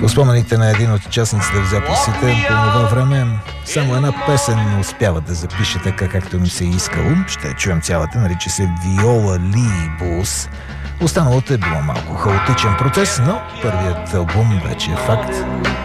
По спомените на един от участниците в записите, по това време само една песен успява да запише така, както ми се е искало. Ще чуем цялата, нарича се Виола Либус. Останалото е било малко хаотичен процес, но първият албум вече е факт.